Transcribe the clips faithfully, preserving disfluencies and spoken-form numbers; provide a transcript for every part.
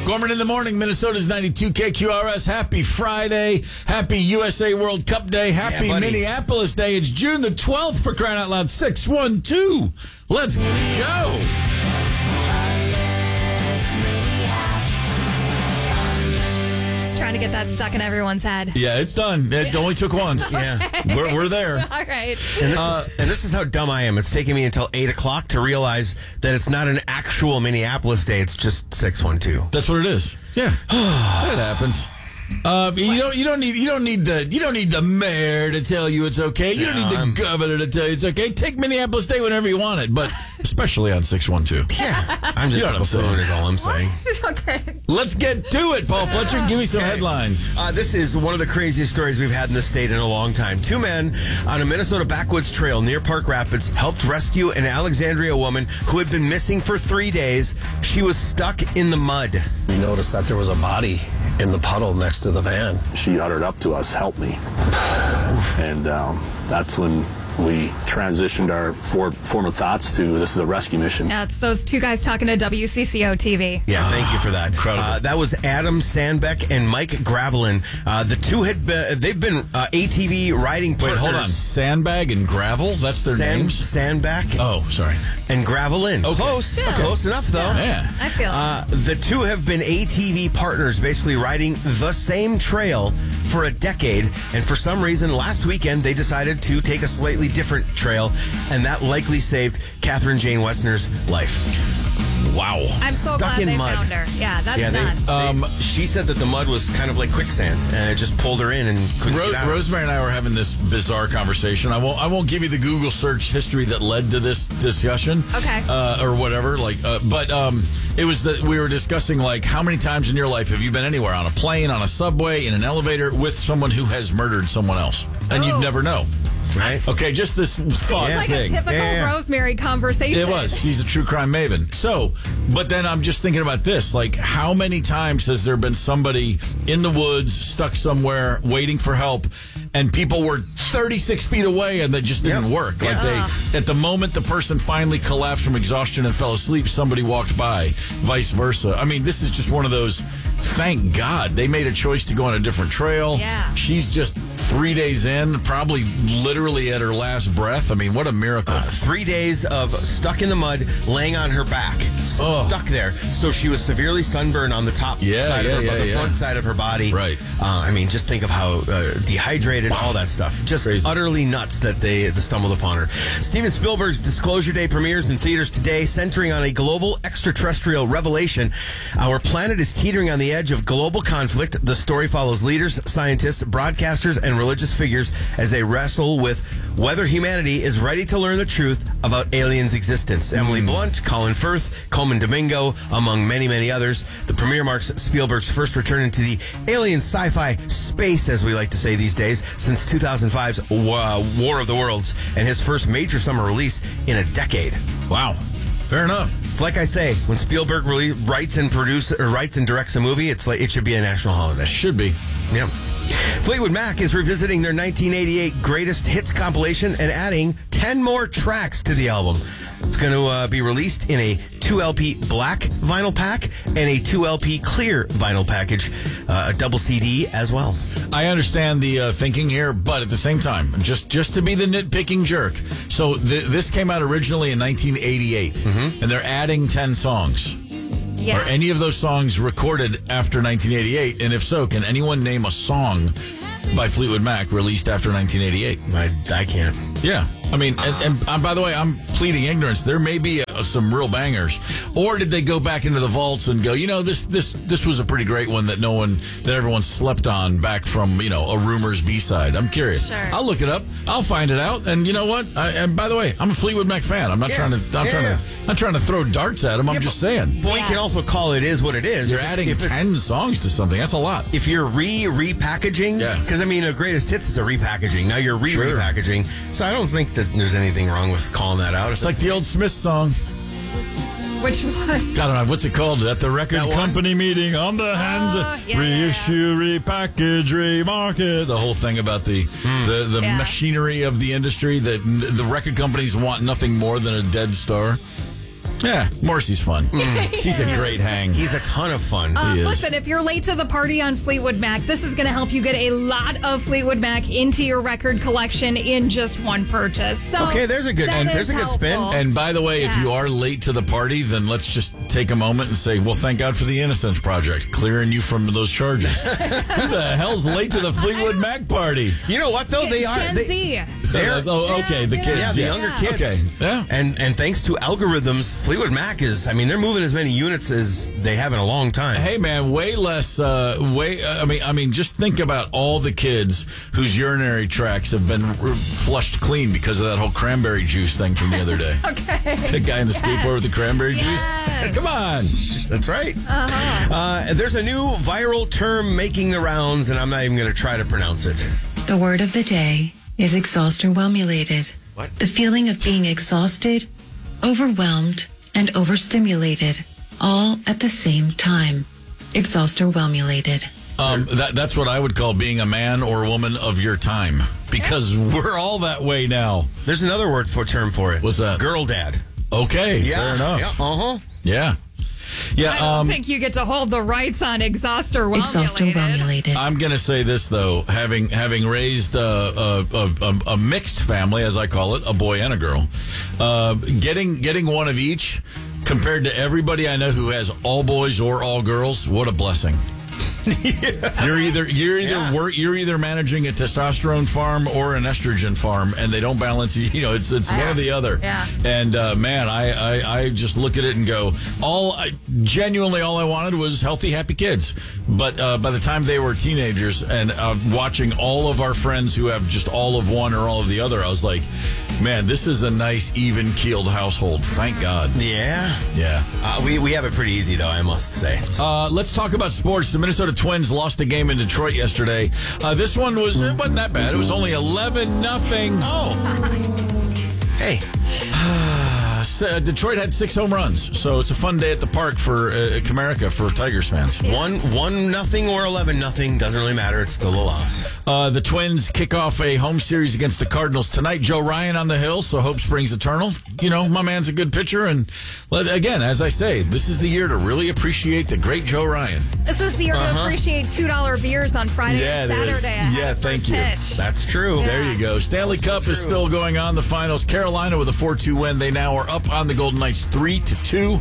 Gorman in the morning, Minnesota's ninety-two K Q R S. Happy Friday. Happy U S A World Cup Day. Happy yeah, Minneapolis Day. It's June the twelfth, for crying out loud. six one two. Let's go. Trying to get that stuck in everyone's head. Yeah, it's done. It only took once. Yeah. We're, we're there. All right. And this, uh, is, and this is how dumb I am. It's taking me until eight o'clock to realize that it's not an actual Minneapolis Day. It's just six one two. That's what it is. Yeah. That happens. Uh, you don't. You don't need. You don't need the. You don't need the mayor to tell you it's okay. You don't No, need the I'm- governor to tell you it's okay. Take Minneapolis Day whenever you want it, but especially on six one two. Yeah. I'm just You know a what I'm saying. buffoon is all I'm saying. Okay. Let's get to it, Paul Fletcher. Give me some Okay. headlines. Uh, this is one of the craziest stories we've had in the state in a long time. Two men on a Minnesota backwoods trail near Park Rapids helped rescue an Alexandria woman who had been missing for three days. She was stuck in the mud. We noticed that there was a body in the puddle next to the van. She uttered up to us, "Help me." And um, that's when we transitioned our for, form of thoughts to this is a rescue mission. Yeah, it's those two guys talking to W C C O T V. Yeah, thank you for that. Incredible. Uh, that was Adam Sandbeck and Mike Gravelin. Uh, the two had been, they've been uh, A T V riding Wait, partners. hold on. Sandbag and Gravel? That's their Sand, names? Sandbeck Oh, sorry. and Gravelin. Okay. Close. Yeah. Close enough, though. Yeah. I feel Uh, the two have been A T V partners, basically riding the same trail for a decade. And for some reason, last weekend, they decided to take a slightly different trail. And that likely saved Catherine Jane Wessner's life. Wow. I'm so stuck glad in they mud. found her. Yeah, that's Yeah, they, nuts. they- Um, she said that the mud was kind of like quicksand, and it just pulled her in and couldn't Ro- get out. Rosemary and I were having this bizarre conversation. I won't. I won't give you the Google search history that led to this discussion. Okay. Uh, or whatever. Like, uh, but um, it was that we were discussing like how many times in your life have you been anywhere on a plane, on a subway, in an elevator with someone who has murdered someone else, and Oh. you'd never know. Right? Okay, just this thought Yeah. like thing. a typical Yeah, yeah. Rosemary conversation. It was. She's a true crime maven. So, but then I'm just thinking about this. Like, how many times has there been somebody in the woods, stuck somewhere, waiting for help, and people were thirty-six feet away and that just didn't Yep. work? Like, they, at the moment the person finally collapsed from exhaustion and fell asleep, somebody walked by, vice versa. I mean, this is just one of those, thank God they made a choice to go on a different trail. Yeah. She's just three days in, probably literally at her last breath. I mean, what a miracle. Three days of stuck in the mud, laying on her back, s- Oh. stuck there. So she was severely sunburned on the top Yeah, side yeah, of her, yeah, the yeah. front side of her body. Right. Uh, I mean, just think of how uh, dehydrated, all that stuff. Just Crazy. utterly nuts that they, they stumbled upon her. Steven Spielberg's Disclosure Day premieres in theaters today, centering on a global extraterrestrial revelation. Our planet is teetering on the edge of global conflict. The story follows leaders, scientists, broadcasters, and religious figures as they wrestle with whether humanity is ready to learn the truth about aliens' existence. Emily Blunt, Colin Firth, Coleman Domingo, among many, many others. The premiere marks Spielberg's first return into the alien sci-fi space, as we like to say these days, since two thousand five's uh, War of the Worlds, and his first major summer release in a decade. Wow. Fair enough. It's like I say, when Spielberg really writes and produces, or writes and directs a movie, it's like it should be a national holiday. Should be. Yeah. Fleetwood Mac is revisiting their nineteen eighty-eight greatest hits compilation and adding ten more tracks to the album. It's going to uh, be released in a two L P black vinyl pack and a two L P clear vinyl package, uh, a double C D as well. I understand the uh, thinking here, but at the same time, just just to be the nitpicking jerk. So th- this came out originally in nineteen eighty-eight, Mm-hmm. and they're adding ten songs. Yeah. Are any of those songs recorded after nineteen eighty-eight? And if so, can anyone name a song by Fleetwood Mac released after nineteen eighty-eight? I, I can't. Yeah. I mean, and, and uh, by the way, I'm pleading ignorance. There may be uh, some real bangers. Or did they go back into the vaults and go, you know, this this this was a pretty great one that no one, that everyone slept on back from, you know, a Rumors B-side. I'm curious. Sure. I'll look it up. I'll find it out. And you know what? I, and by the way, I'm a Fleetwood Mac fan. I'm not Yeah. trying to, I'm Yeah. trying to, I'm trying to throw darts at them. I'm Yeah, just but- saying. Well, you Yeah. can also call it is what it is. You're If- adding if it's- ten songs to something. That's a lot. If you're re repackaging, Yeah. because I mean, a greatest hits is a repackaging. Now you're re Sure. repackaging, so I don't think that there's anything wrong with calling that out. It's like the old Smith song. Which one? I don't know. What's it called? At the record That one? company meeting on the hands Oh, of yeah, yeah, reissue, repackage, remarket. The whole thing about the the, the Yeah. machinery of the industry that the record companies want nothing more than a dead star. Yeah, Morrissey's fun. He's a great hang. He's a ton of fun. Uh, He is. listen, if you're late to the party on Fleetwood Mac, this is going to help you get a lot of Fleetwood Mac into your record collection in just one purchase. So Okay, there's a good- that there's is a good spin. helpful. And by the way, if Yeah. you are late to the party, then let's just take a moment and say, well, thank God for the Innocence Project, clearing you from those charges. Who the hell's late to the Fleetwood Mac party? You know what, though? They are. Gen They, Z. they're, oh, okay, Yeah, the you kids. know. yeah, the yeah. younger Yeah. kids. Okay, yeah. And and thanks to algorithms, Fleetwood Mac is, I mean, they're moving as many units as they have in a long time. Hey man, way less. Uh, way. Uh, I mean, I mean, just think about all the kids whose urinary tracts have been r- flushed clean because of that whole cranberry juice thing from the other day. Okay. The guy in the skateboard with the cranberry Yes. juice. Come on. That's right. Uh-huh. Uh, there's a new viral term making the rounds, and I'm not even going to try to pronounce it. The word of the day is exhausted-whelmulated. What? The feeling of being exhausted, overwhelmed, and overstimulated, all at the same time. Exhausted-whelmulated. Um, that, that's what I would call being a man or woman of your time, because we're all that way now. There's another word for term for it. What's that? Girl dad. Okay, Yeah. fair enough. Yeah. Uh-huh. Yeah. Yeah. I don't um, think you get to hold the rights on exhaust or Exhausted-whelmulated. I'm going to say this, though, having having raised uh, a, a, a mixed family, as I call it, a boy and a girl, uh, getting getting one of each compared to everybody I know who has all boys or all girls, what a blessing. You're either you're either Yeah. work, you're either managing a testosterone farm or an estrogen farm, and they don't balance. You know, it's it's one or the other. Yeah. And uh, man, I, I I just look at it and go, all I, genuinely all I wanted was healthy, happy kids. But uh, by the time they were teenagers, and uh, watching all of our friends who have just all of one or all of the other, I was like, man, this is a nice, even keeled household. Thank God. Yeah. Yeah. Uh, we, we have it pretty easy, though, I must say. Uh, let's talk about sports. The Minnesota Twins lost a game in Detroit yesterday. Uh, this one was it wasn't that bad. It was only eleven nothing. Oh. Hey. Uh, Detroit had six home runs, so it's a fun day at the park for uh, Comerica for Tigers fans. One one nothing or eleven nothing doesn't really matter. It's still a loss. Uh, the Twins kick off a home series against the Cardinals tonight. Joe Ryan on the hill, so hope springs eternal. You know, my man's a good pitcher, and again, as I say, this is the year to really appreciate the great Joe Ryan. This is the year to appreciate two dollar beers on Friday Yeah, and it Saturday. is. ahead Yeah, of thank first you. pitch. That's true. There you go. Stanley Cup is still going on. The finals. Carolina with a four two win. They now are up on the Golden Knights three to two.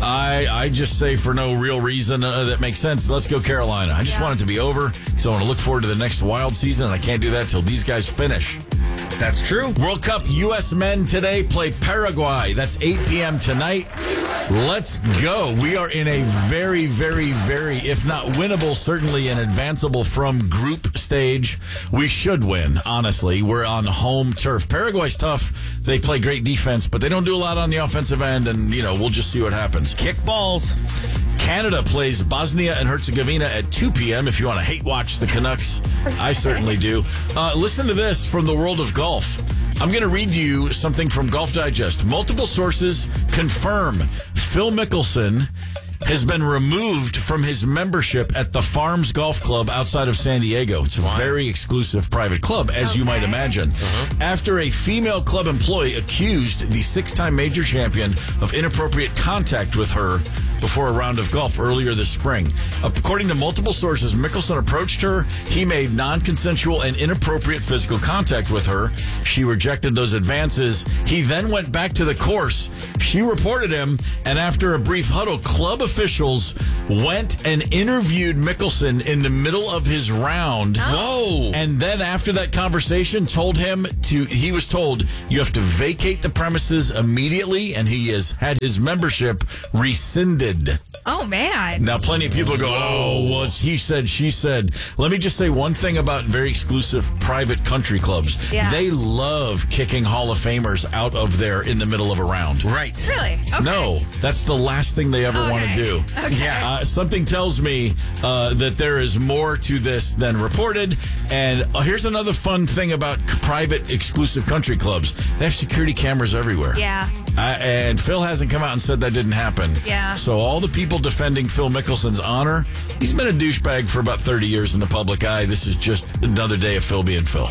I I just say for no real reason uh, that makes sense. Let's go Carolina. I just Yeah. want it to be over because I want to look forward to the next Wild season, and I can't do that till these guys finish. That's true. World Cup U S men today play Paraguay. That's eight p.m. tonight. Let's go. We are in a very, very, very, if not winnable, certainly an advanceable from group stage. We should win, honestly. We're on home turf. Paraguay's tough. They play great defense, but they don't do a lot on the offensive end, and, you know, we'll just see what happens. Kick balls. Canada plays Bosnia and Herzegovina at two p.m. if you want to hate watch the Canucks. I certainly do. Uh, listen to this from the world of golf. I'm going to read you something from Golf Digest. Multiple sources confirm Phil Mickelson has been removed from his membership at the Farms Golf Club outside of San Diego. It's a very exclusive private club, as you might imagine. After a female club employee accused the six-time major champion of inappropriate contact with her before a round of golf earlier this spring. According to multiple sources, Mickelson approached her. He made non-consensual and inappropriate physical contact with her. She rejected those advances. He then went back to the course. She reported him, and after a brief huddle, club officials went and interviewed Mickelson in the middle of his round. Whoa. And then after that conversation, told him to, he was told, you have to vacate the premises immediately, and he has had his membership rescinded. Oh, man. Now, plenty of people go, oh, well, it's he said, she said. Let me just say one thing about very exclusive private country clubs. Yeah. They love kicking Hall of Famers out of there in the middle of a round. Right. Really? Okay. No, that's the last thing they ever want to Okay. do. Okay. Yeah. Uh, something tells me uh, that there is more to this than reported. And uh, here's another fun thing about c- private exclusive country clubs. They have security cameras everywhere. Yeah. Uh, and Phil hasn't come out and said that didn't happen. Yeah. So all the people defending Phil Mickelson's honor, he's been a douchebag for about thirty years in the public eye. This is just another day of Phil being Phil.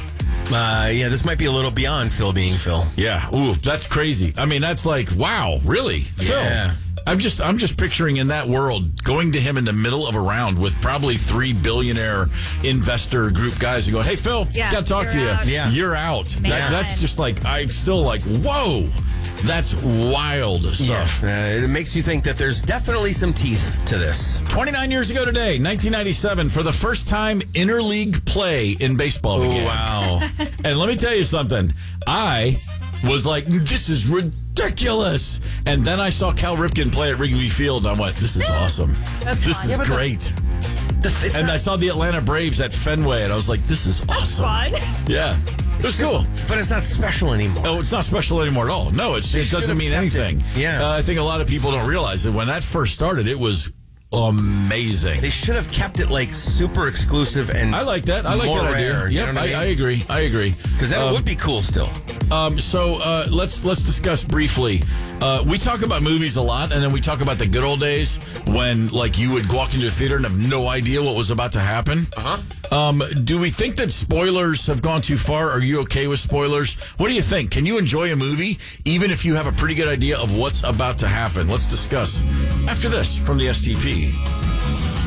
Uh, yeah, this might be a little beyond Phil being Phil. Yeah. Ooh, that's crazy. I mean, that's like, wow, really? Yeah. Phil. I'm just I'm just picturing in that world going to him in the middle of a round with probably three billionaire investor group guys and going, hey, Phil, Yeah, got to talk to you. you're out. Yeah. You're out. That, Man. that's just like, I still like, whoa, that's wild stuff. Yeah, uh, it makes you think that there's definitely some teeth to this. twenty-nine years ago today, nineteen ninety-seven, for the first time, interleague play in baseball began. Wow. And let me tell you something. I was like, this is ridiculous. And then I saw Cal Ripken play at Wrigley Field. I went, this is awesome. That's this fun. is Yeah, but the- great. The- it's and not- I saw the Atlanta Braves at Fenway, and I was like, this is awesome. Fun. Yeah. It was it's cool. just- But it's not special anymore. Oh, it's not special anymore at all. No, it's, They it should doesn't have mean kept it. anything. Yeah. Uh, I think a lot of people don't realize that when that first started, it was amazing. They should have kept it like super exclusive and I like that. I like more that idea. rare, you Yep, know what I, I I mean? agree. I agree. Because that Um, would be cool still. Um, so uh, let's let's discuss briefly. Uh, we talk about movies a lot, and then we talk about the good old days when, like, you would walk into a theater and have no idea what was about to happen. Uh-huh. Um, do we think that spoilers have gone too far? Are you okay with spoilers? What do you think? Can you enjoy a movie even if you have a pretty good idea of what's about to happen? Let's discuss after this from the S T P.